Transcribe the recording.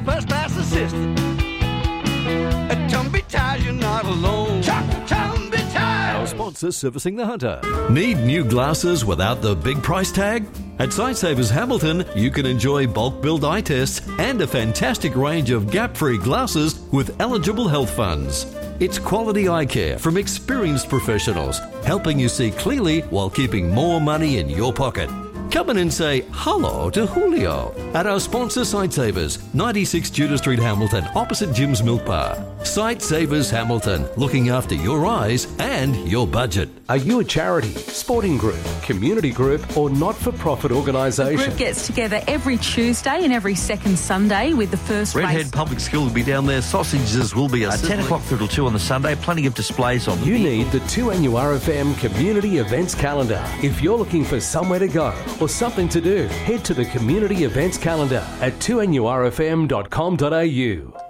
first-class assistant. At Tumby Tires, you're not alone. Tumby Tires. Our sponsor servicing the Hunter. Need new glasses without the big price tag? At Sightsavers Hamilton, you can enjoy bulk billed eye tests and a fantastic range of gap-free glasses with eligible health funds. It's quality eye care from experienced professionals, helping you see clearly while keeping more money in your pocket. Come in and say hello to Julio at our sponsor Sightsavers, 96 Judah Street, Hamilton, opposite Jim's Milk Bar. Sightsavers Hamilton, looking after your eyes and your budget. Are you a charity, sporting group, community group or not-for-profit The organisation? group gets together every Tuesday and every second Sunday with the first race. Redhead Public School will be down there. Sausages will be 10 o'clock through till 2 on the Sunday. Plenty of displays on. You need the 2NURFM Community Events Calendar. If you're looking for somewhere to go or something to do, head to the Community Events Calendar at 2NURFM.com.au.